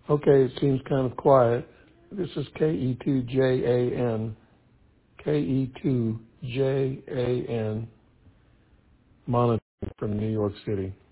Okay, it seems kind of quiet. This is KE2JAN, KE2JAN, monitoring from New York City.